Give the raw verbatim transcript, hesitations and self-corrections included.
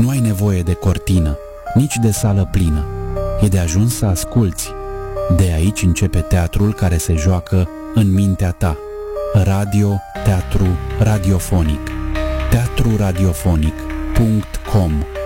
Nu ai nevoie de cortină, nici de sală plină. E de ajuns să asculți. De aici începe teatrul care se joacă în mintea ta. Radio, teatru, radiofonic. teatru radiofonic punct com